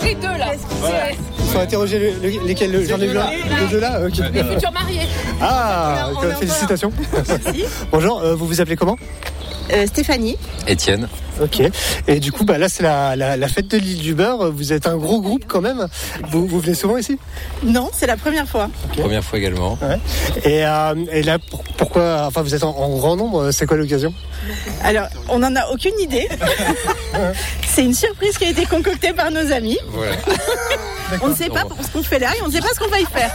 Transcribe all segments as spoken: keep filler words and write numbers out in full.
pris deux là. Voilà. Il faut interroger le, le, lesquels le, J'en ai vu là. Les deux là. Okay. Les futurs mariés. Ah, on a, on félicitations. Merci. Bonjour, euh, vous vous appelez comment? euh, Stéphanie. Étienne. Ok. Et du coup, bah là, c'est la, la, la fête de l'île du Beurre. Vous êtes un gros groupe quand même. Vous, vous venez souvent ici? Non, c'est la première fois. Okay. Première fois également. Ouais. Et, euh, et là, pourquoi? Enfin, vous êtes en, en grand nombre. C'est quoi l'occasion? Alors, on n'en a aucune idée. C'est une surprise qui a été concoctée par nos amis. Voilà. On ne sait pas ce qu'on fait là et on ne sait pas ce qu'on va y faire.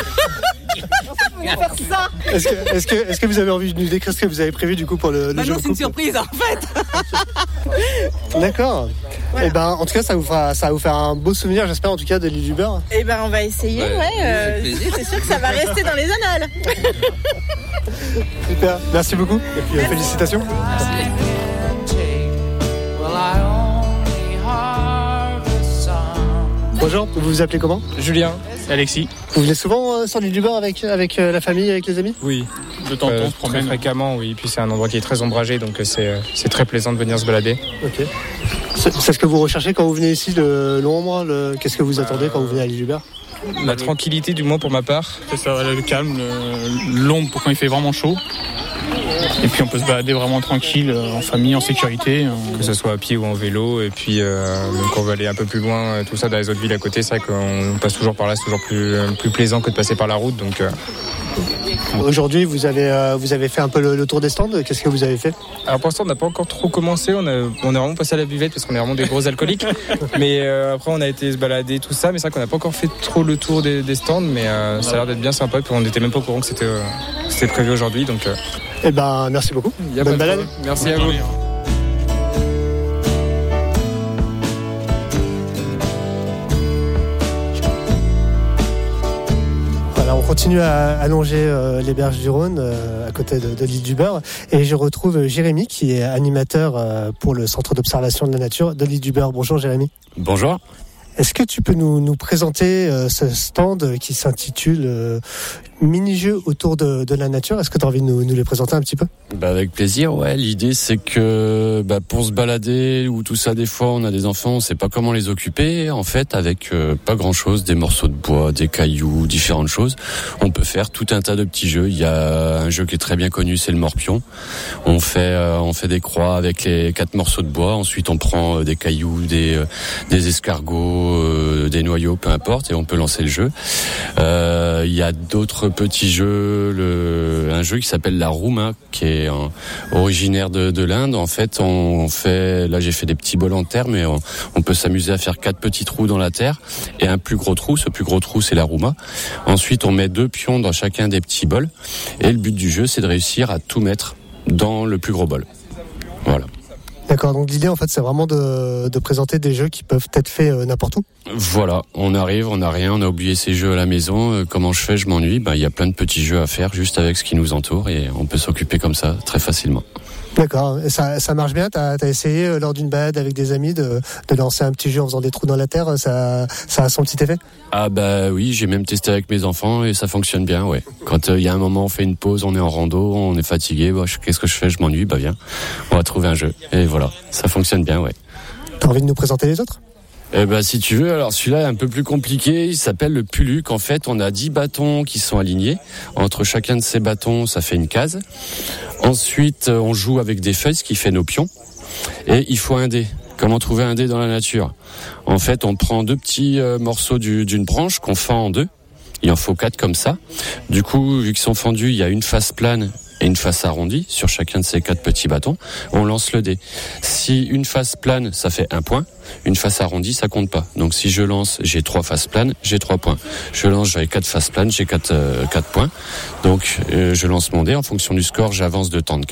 faire ça. Est-ce que, est-ce, que, est-ce que vous avez envie de nous décrire ce que vous avez prévu du coup pour le, le bah jeu non, de c'est coupe? une surprise en fait. D'accord. Voilà. Et ben, en tout cas, ça vous fera, ça va vous faire un beau souvenir, j'espère, en tout cas, de l'île du Beurre. Et ben, on va essayer, ouais. ouais euh, c'est sûr que ça va rester dans les annales. Super. Merci beaucoup. Et puis, euh, félicitations. Merci. Bonjour, vous vous appelez comment? Julien, Alexis. Vous venez souvent euh, sur l'île du Beurre avec, avec euh, la famille, avec les amis? Oui, de temps en temps, euh, on se promène très fréquemment, oui. Puis c'est un endroit qui est très ombragé, donc c'est, c'est très plaisant de venir se balader. Ok. C'est, c'est ce que vous recherchez quand vous venez ici, le l'ombre, le... qu'est-ce que vous attendez euh... quand vous venez à l'île du Beurre? La tranquillité, du moins pour ma part. C'est ça, le calme, le, l'ombre pour quand il fait vraiment chaud. Et puis on peut se balader vraiment tranquille, en famille, en sécurité. Que ce soit à pied ou en vélo. Et puis euh, quand on veut aller un peu plus loin, tout ça dans les autres villes à côté, c'est vrai qu'on passe toujours par là, c'est toujours plus, plus plaisant que de passer par la route. Donc, euh... Aujourd'hui, vous avez, euh, vous avez fait un peu le, le tour des stands. Qu'est-ce que vous avez fait? Alors pour l'instant, on n'a pas encore trop commencé. On, a, on est vraiment passé à la buvette parce qu'on est vraiment des gros alcooliques. Mais euh, après, on a été se balader, tout ça. Mais c'est vrai qu'on n'a pas encore fait trop le tour des, des stands. Mais euh, ça a l'air d'être bien sympa. Et puis on n'était même pas au courant que c'était, euh, c'était prévu aujourd'hui. Donc, euh... Eh ben, merci beaucoup. Bonne balade. Merci à vous. On continue à allonger euh, les berges du Rhône, euh, à côté de, de l'île du Beurre, et je retrouve Jérémy qui est animateur euh, pour le centre d'observation de la nature de l'île du Beurre. Bonjour Jérémy. Bonjour. Est-ce que tu peux nous, nous présenter euh, ce stand qui s'intitule euh, Mini-jeux autour de, de la nature? Est-ce que tu as envie de nous, nous les présenter un petit peu? Bah avec plaisir, ouais. L'idée c'est que bah, pour se balader ou tout ça, des fois on a des enfants, on sait pas comment les occuper. En fait, avec euh, pas grand-chose, des morceaux de bois, des cailloux, différentes choses, on peut faire tout un tas de petits jeux. Il y a un jeu qui est très bien connu, c'est le morpion. On fait euh, on fait des croix avec les quatre morceaux de bois. Ensuite, on prend euh, des cailloux, des euh, des escargots, euh, des noyaux, peu importe, et on peut lancer le jeu. Euh, il y a d'autres petits jeux, le, un jeu qui s'appelle la Rouma, qui est euh, originaire de, de l'Inde. En fait, on fait, là j'ai fait des petits bols en terre, mais on, on peut s'amuser à faire quatre petits trous dans la terre et un plus gros trou. Ce plus gros trou, c'est la Rouma. Ensuite, on met deux pions dans chacun des petits bols, et le but du jeu, c'est de réussir à tout mettre dans le plus gros bol. Voilà. D'accord, donc l'idée en fait c'est vraiment de, de présenter des jeux qui peuvent être faits euh, n'importe où. Voilà, on arrive, on n'a rien, on a oublié ces jeux à la maison, euh, comment je fais, je m'ennuie, ben, il y a plein de petits jeux à faire juste avec ce qui nous entoure et on peut s'occuper comme ça très facilement. D'accord, et ça, ça marche bien, t'as, t'as essayé euh, lors d'une balade avec des amis de, de lancer un petit jeu en faisant des trous dans la terre, ça, ça a son petit effet? Ah bah oui, j'ai même testé avec mes enfants et ça fonctionne bien, ouais. Quand il euh, y a un moment, on fait une pause, on est en rando, on est fatigué, bah, je, qu'est-ce que je fais, je m'ennuie, bah viens, on va trouver un jeu. Et voilà, ça fonctionne bien, ouais. T'as envie de nous présenter les autres? Eh ben, si tu veux, alors celui-là est un peu plus compliqué, il s'appelle le Puluc. En fait, on a dix bâtons qui sont alignés. Entre chacun de ces bâtons, ça fait une case. Ensuite, on joue avec des feuilles, ce qui fait nos pions. Et il faut un dé. Comment trouver un dé dans la nature? En fait, on prend deux petits euh, morceaux du, d'une branche qu'on fend en deux. Il en faut quatre comme ça. Du coup, vu qu'ils sont fendus, il y a une face plane et une face arrondie sur chacun de ces quatre petits bâtons. On lance le dé. Si une face plane, ça fait un point. Une face arrondie, ça compte pas. Donc si je lance, j'ai trois faces planes, j'ai trois points. Je lance, j'ai quatre faces planes, j'ai quatre, euh, quatre points. Donc euh, je lance mon dé. En fonction du score, j'avance de temps de quatre.